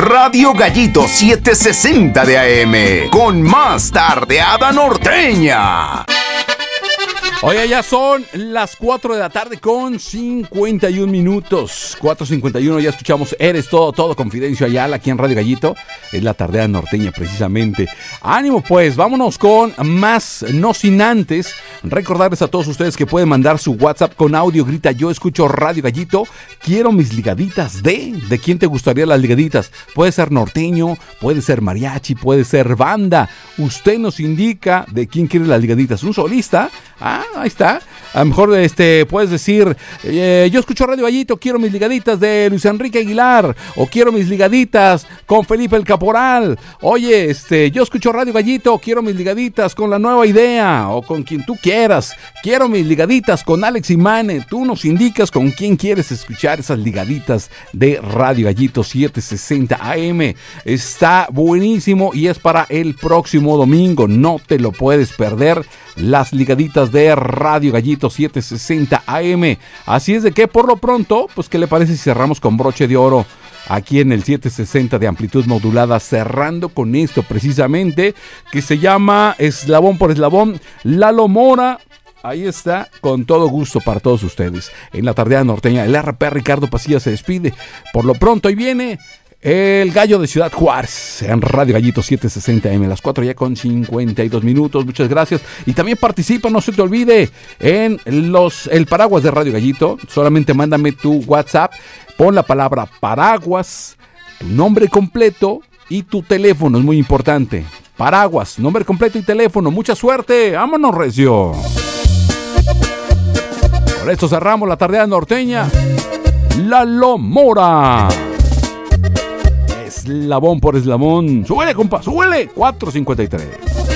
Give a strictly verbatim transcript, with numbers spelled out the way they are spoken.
Radio Gallito setecientos sesenta de A M, con más tardeada norteña. Oye, ya son las cuatro de la tarde con cincuenta y un minutos. cuatro cincuenta y uno, ya escuchamos Eres Todo, Todo con Fidencio Ayala aquí en Radio Gallito. Es la tardeada norteña precisamente. Ánimo pues, vámonos con más, no sin antes recordarles a todos ustedes que pueden mandar su WhatsApp con audio. Grita: yo escucho Radio Gallito, quiero mis ligaditas de... ¿De quién te gustaría las ligaditas? Puede ser norteño, puede ser mariachi, puede ser banda. Usted nos indica de quién quiere las ligaditas. ¿Un solista? Ah, ahí está. A lo mejor este, puedes decir, eh, yo escucho Radio Gallito, quiero mis ligaditas de Luis Enrique Aguilar, o quiero mis ligaditas con Felipe el Caporal. Oye, este, yo escucho Radio Gallito, quiero mis ligaditas con La Nueva Idea, o con quien tú quieras. Quiero mis ligaditas con Alex Imane. Tú nos indicas con quién quieres escuchar esas ligaditas de Radio Gallito setecientos sesenta A M. Está buenísimo y es para el próximo domingo. No te lo puedes perder. Las ligaditas de Radio Gallito setecientos sesenta A M. Así es de que por lo pronto, pues ¿qué le parece si cerramos con broche de oro aquí en el setecientos sesenta de amplitud modulada, cerrando con esto precisamente, que se llama Eslabón por Eslabón, Lalo Mora? Ahí está, con todo gusto para todos ustedes. En la tardeada norteña, el R P Ricardo Pasilla se despide. Por lo pronto, ahí viene el Gallo de Ciudad Juárez en Radio Gallito setecientos sesenta A M, las cuatro ya con cincuenta y dos minutos. Muchas gracias. Y también participa, no se te olvide, en los el paraguas de Radio Gallito. Solamente mándame tu WhatsApp, pon la palabra paraguas, tu nombre completo y tu teléfono, es muy importante. Paraguas, nombre completo y teléfono. Mucha suerte. Vámonos, recio. Con esto cerramos la tardeada norteña. Lalo Mora. Eslabón por eslabón. Súbele, compa, súbele. cuatro cincuenta y tres.